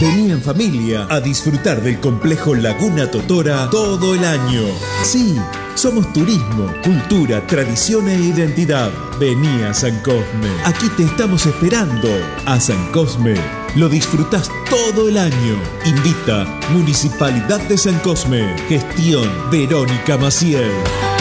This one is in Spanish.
Vení en familia a disfrutar del complejo Laguna Totora todo el año. Sí, somos turismo, cultura, tradición e identidad. Vení a San Cosme. Aquí te estamos esperando. A San Cosme lo disfrutás todo el año. Invita Municipalidad de San Cosme. Gestión Verónica Maciel.